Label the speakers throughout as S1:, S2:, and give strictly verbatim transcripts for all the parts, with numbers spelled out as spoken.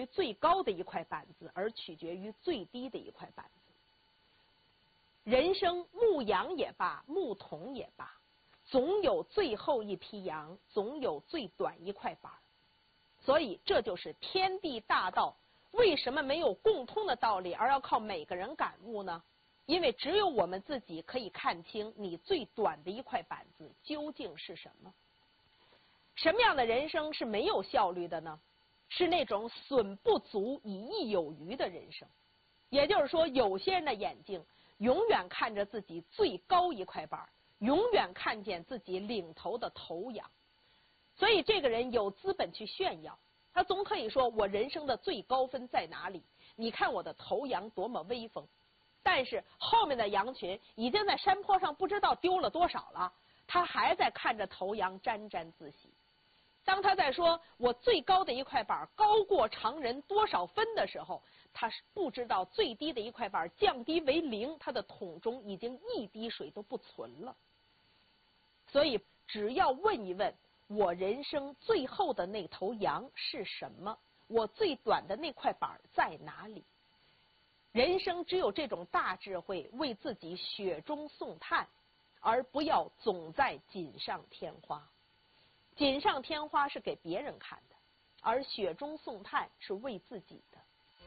S1: 最高的一块板子，而取决于最低的一块板子。人生牧羊也罢，牧童也罢，总有最后一批羊，总有最短一块板。所以这就是天地大道为什么没有共通的道理，而要靠每个人感悟呢？因为只有我们自己可以看清你最短的一块板子究竟是什么。什么样的人生是没有效率的呢？是那种损不足以益有余的人生。也就是说，有些人的眼睛永远看着自己最高一块板，永远看见自己领头的头羊，所以这个人有资本去炫耀，他总可以说我人生的最高分在哪里，你看我的头羊多么威风。但是后面的羊群已经在山坡上不知道丢了多少了，他还在看着头羊沾沾自喜。当他在说我最高的一块板高过常人多少分的时候，他是不知道最低的一块板降低为零，他的桶中已经一滴水都不存了。所以只要问一问我人生最后的那头羊是什么，我最短的那块板在哪里，人生只有这种大智慧，为自己雪中送炭，而不要总在锦上添花。锦上添花是给别人看的，而雪中送炭是为自己的。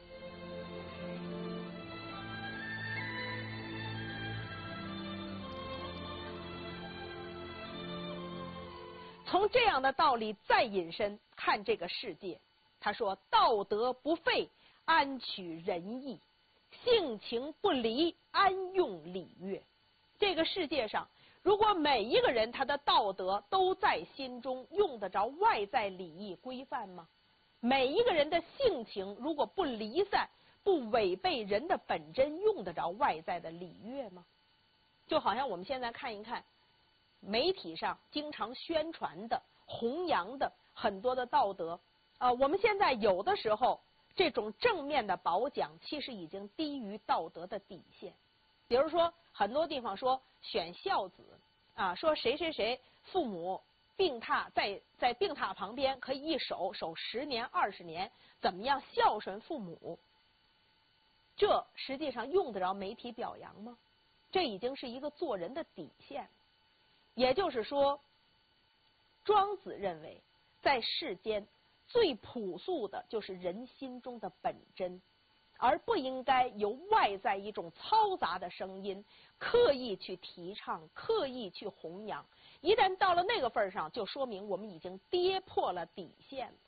S1: 从这样的道理再引申看这个世界，他说道德不废，安取仁义，性情不离，安用礼乐。这个世界上如果每一个人他的道德都在心中，用得着外在礼仪规范吗？每一个人的性情如果不离散，不违背人的本真，用得着外在的礼乐吗？就好像我们现在看一看媒体上经常宣传的弘扬的很多的道德啊、呃，我们现在有的时候这种正面的褒奖其实已经低于道德的底线。比如说很多地方说选孝子啊，说谁谁谁父母病榻在在病榻旁边可以一守守十年二十年，怎么样孝顺父母，这实际上用得着媒体表扬吗？这已经是一个做人的底线。也就是说，庄子认为在世间最朴素的就是人心中的本真，而不应该由外在一种嘈杂的声音刻意去提倡，刻意去弘扬。一旦到了那个份上，就说明我们已经跌破了底线了。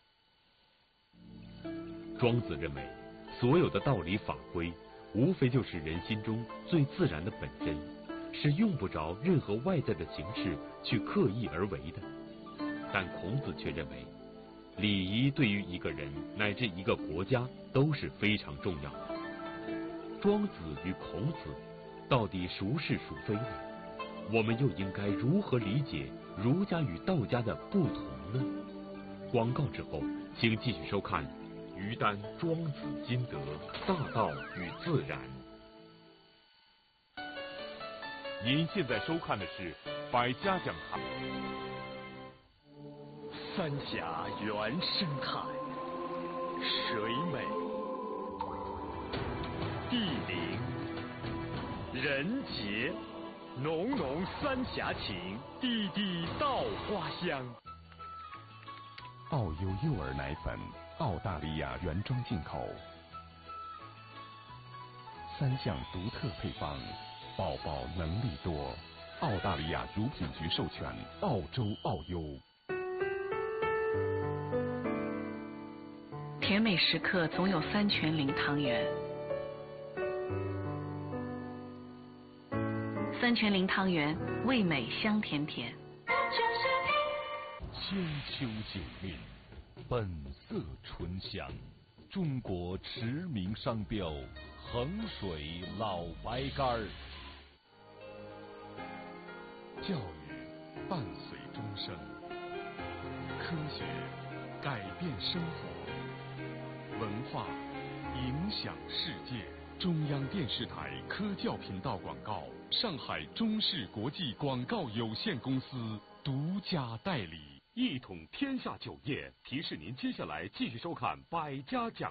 S2: 庄子认为，所有的道理法规无非就是人心中最自然的本真，是用不着任何外在的形式去刻意而为的。但孔子却认为，礼仪对于一个人乃至一个国家都是非常重要的。庄子与孔子到底孰是孰非呢？我们又应该如何理解儒家与道家的不同呢？广告之后，请继续收看于丹庄子心得大道与自然。您现在收看的是百家讲坛。
S3: 三峡原生态，水美、地灵、人杰，浓浓三峡情，地地稻花香。
S4: 奥优幼儿奶粉，澳大利亚原装进口，三项独特配方，宝宝能力多，澳大利亚乳品局授权，澳洲奥优。
S5: 甜美时刻总有三全零汤圆，三全零汤圆味美香甜甜。
S6: 千秋久命，本色醇香，中国驰名商标，衡水老白干儿。
S4: 教育伴随终生，科学改变生活，文化影响世界。中央电视台科教频道广告，上海中视国际广告有限公司独家代理。
S2: 一统天下酒业提示您接下来继续收看百家讲